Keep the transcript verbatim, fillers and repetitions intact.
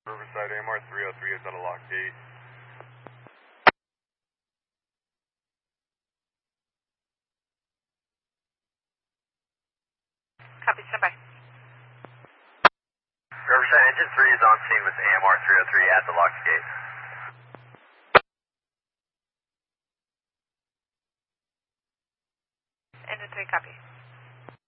Riverside, A M R three oh three is at a lock gate. Copy, stand by. Riverside, engine three is on scene with A M R three oh three at the lock gate. Engine three, copy.